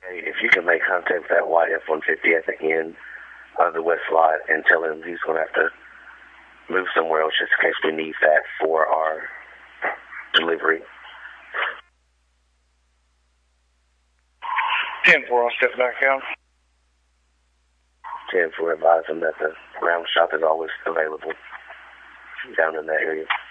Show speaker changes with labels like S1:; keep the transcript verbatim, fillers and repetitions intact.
S1: Hey, if you can make contact with that white F one fifty at the end of the west lot and tell him he's going to have to move somewhere else just in case we need that for our delivery.
S2: ten four, I'll step back out.
S1: ten four, advise him that the ground shop is always available down in that area.